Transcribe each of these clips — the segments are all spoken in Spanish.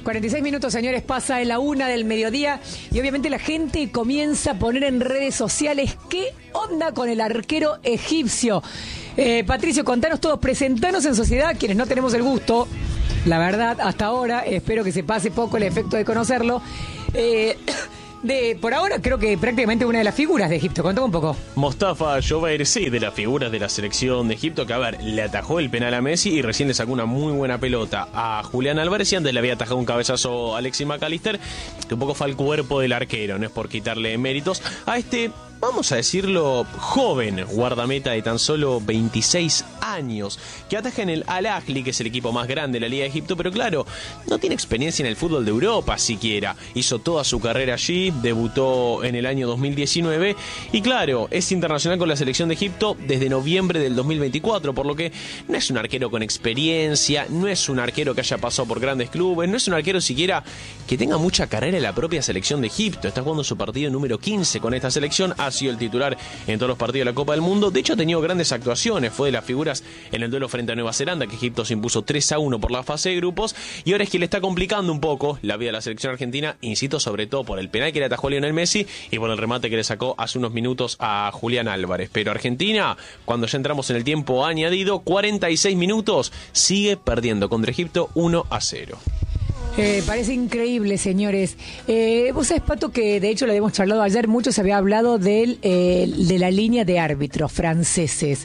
46 minutos, señores, pasa de la 1 del mediodía y obviamente la gente comienza a poner en redes sociales qué onda con el arquero egipcio. Patricio, contanos todos, presentanos en sociedad, quienes no tenemos el gusto, la verdad, hasta ahora, espero que se pase poco el efecto de conocerlo. Por ahora creo que prácticamente una de las figuras de Egipto. Contame un poco. Mostafa Jobair, sí, de las figuras de la selección de Egipto, que a ver, le atajó el penal a Messi y recién le sacó una muy buena pelota a Julián Álvarez y antes le había atajado un cabezazo a Alexis McAllister, que un poco fue al cuerpo del arquero, no es por quitarle méritos a este, vamos a decirlo, joven guardameta de tan solo 26 años, que ataja en el Al Ahly, que es el equipo más grande de la Liga de Egipto, pero claro, no tiene experiencia en el fútbol de Europa siquiera. Hizo toda su carrera allí, debutó en el año 2019 y claro, es internacional con la selección de Egipto desde noviembre del 2024, por lo que no es un arquero con experiencia, no es un arquero que haya pasado por grandes clubes, no es un arquero siquiera que tenga mucha carrera en la propia selección de Egipto. Está jugando su partido número 15 con esta selección, ha sido el titular en todos los partidos de la Copa del Mundo, de hecho ha tenido grandes actuaciones, fue de las figuras en el duelo frente a Nueva Zelanda, que Egipto se impuso 3-1 por la fase de grupos, y ahora es que le está complicando un poco la vida de la selección argentina, insisto, sobre todo por el penal que le atajó a Lionel Messi y por el remate que le sacó hace unos minutos a Julián Álvarez. Pero Argentina, cuando ya entramos en el tiempo añadido, 46 minutos, sigue perdiendo contra Egipto 1-0. Parece increíble, señores. Vos sabés, Pato, que de hecho lo habíamos charlado ayer, mucho se había hablado de la línea de árbitros franceses.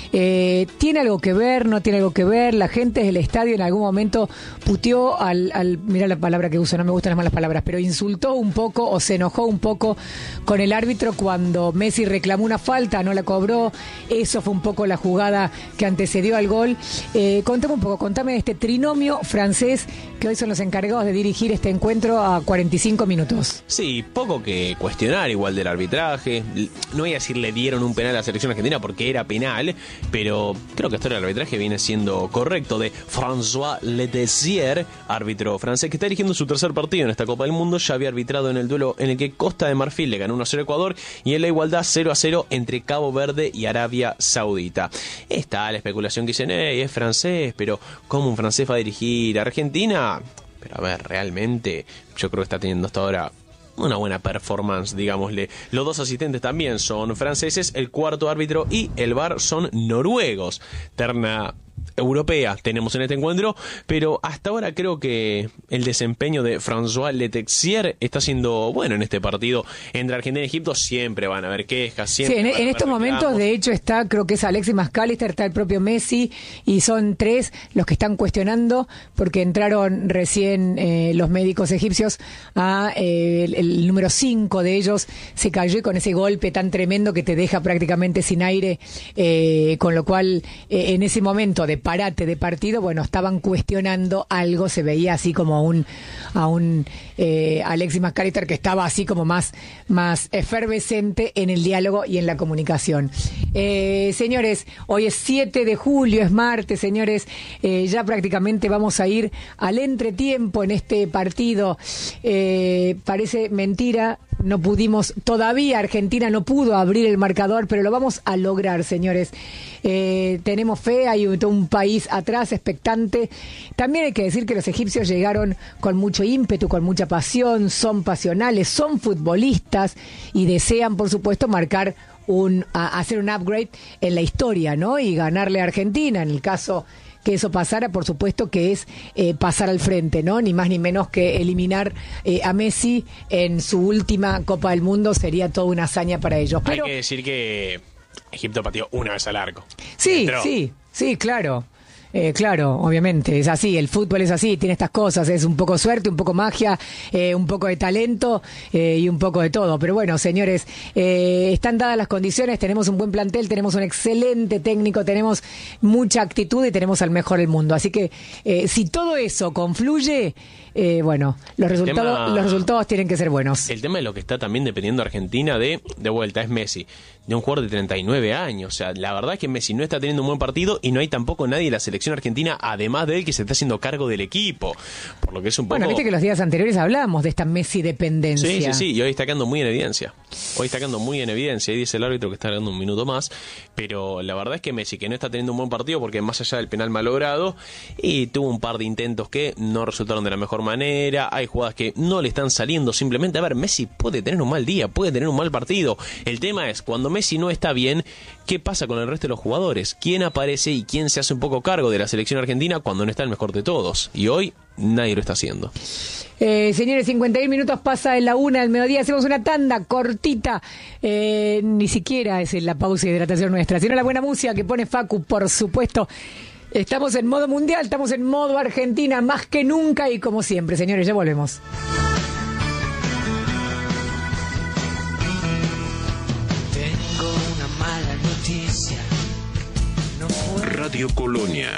¿Tiene algo que ver? ¿No tiene algo que ver? La gente del estadio en algún momento puteó mira la palabra que uso, no me gustan las malas palabras, pero insultó un poco o se enojó un poco con el árbitro cuando Messi reclamó una falta, no la cobró. Eso fue un poco la jugada que antecedió al gol. Contame un poco, contame de este trinomio francés que hoy son los encargados de dirigir este encuentro a 45 minutos. Sí, poco que cuestionar igual del arbitraje. No voy a decir le dieron un penal a la selección argentina porque era penal, pero creo que esto del arbitraje viene siendo correcto, de François Letessier, árbitro francés que está dirigiendo su tercer partido en esta Copa del Mundo. Ya había arbitrado en el duelo en el que Costa de Marfil le ganó 1-0 a Ecuador y en la igualdad 0-0 entre Cabo Verde y Arabia Saudita. Está la especulación que dicen, es francés, pero ¿cómo un francés va a dirigir a Argentina? Pero a ver, realmente yo creo que está teniendo hasta ahora una buena performance, digámosle. Los dos asistentes también son franceses, el cuarto árbitro y el VAR son noruegos. Terna europea tenemos en este encuentro, pero hasta ahora creo que el desempeño de François Letessier está siendo bueno en este partido entre Argentina y Egipto. Siempre van a haber quejas, siempre. Sí, en estos momentos de hecho está, creo que es Alexis McAllister, está el propio Messi y son tres los que están cuestionando porque entraron recién los médicos egipcios el número 5 de ellos se cayó con ese golpe tan tremendo que te deja prácticamente sin aire, con lo cual en ese momento de parate de partido, bueno, estaban cuestionando algo, se veía así como a un Alexis McAllister que estaba así como más efervescente en el diálogo y en la comunicación. Señores, hoy es 7 de julio, es martes, señores, ya prácticamente vamos a ir al entretiempo en este partido. Parece mentira, no pudimos, todavía Argentina no pudo abrir el marcador, pero lo vamos a lograr, señores. Tenemos fe, hay un país atrás expectante. También hay que decir que los egipcios llegaron con mucho ímpetu, con mucha pasión, son pasionales, son futbolistas y desean, por supuesto, marcar hacer un upgrade en la historia, ¿no? Y ganarle a Argentina, en el caso que eso pasara, por supuesto que es pasar al frente, ¿no? Ni más ni menos que eliminar a Messi en su última Copa del Mundo sería toda una hazaña para ellos. Pero hay que decir que Egipto pateó una vez al arco. Sí, claro. Claro, obviamente, es así, el fútbol es así, tiene estas cosas, es un poco suerte, un poco magia, un poco de talento y un poco de todo. Pero bueno, señores, están dadas las condiciones, tenemos un buen plantel, tenemos un excelente técnico, tenemos mucha actitud y tenemos al mejor del mundo. Así que si todo eso confluye, bueno, los resultados tienen que ser buenos. El tema de lo que está también dependiendo Argentina de vuelta es Messi, de un jugador de 39 años. O sea, la verdad es que Messi no está teniendo un buen partido y no hay tampoco nadie de la selección argentina, además de él, que se está haciendo cargo del equipo. Por lo que es un poco... Bueno, viste que los días anteriores hablábamos de esta Messi dependencia. Sí, y hoy está quedando muy en evidencia. Hoy está quedando muy en evidencia, y dice el árbitro que está dando un minuto más, pero la verdad es que Messi, que no está teniendo un buen partido porque más allá del penal malogrado, y tuvo un par de intentos que no resultaron de la mejor manera, hay jugadas que no le están saliendo, simplemente, a ver, Messi puede tener un mal día, puede tener un mal partido, el tema es, cuando Messi no está bien, ¿qué pasa con el resto de los jugadores? ¿Quién aparece y quién se hace un poco cargo de la selección argentina cuando no está el mejor de todos? Y hoy nadie lo está haciendo. Señores, 51 minutos pasa en la 1 del mediodía. Hacemos una tanda cortita. Ni siquiera es la pausa de hidratación nuestra, sino la buena música que pone Facu, por supuesto. Estamos en modo mundial, estamos en modo Argentina, más que nunca y como siempre. Señores, ya volvemos. Tengo una mala noticia. Radio Colonia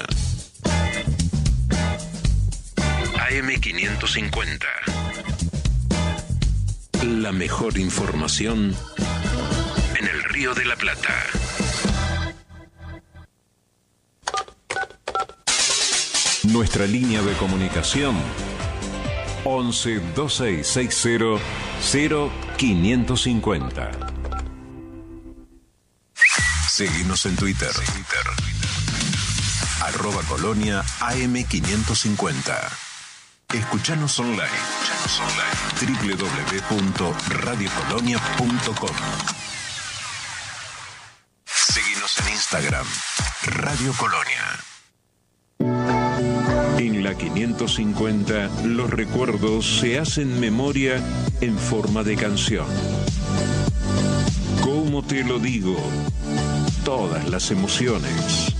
AM550. La mejor información en el Río de la Plata. Nuestra línea de comunicación 11 2660 0550. Seguimos en Twitter. @Colonia AM550. Escuchanos online. www.radiocolonia.com. Seguinos en Instagram. Radio Colonia. En la 550, los recuerdos se hacen memoria en forma de canción. ¿Cómo te lo digo? Todas las emociones.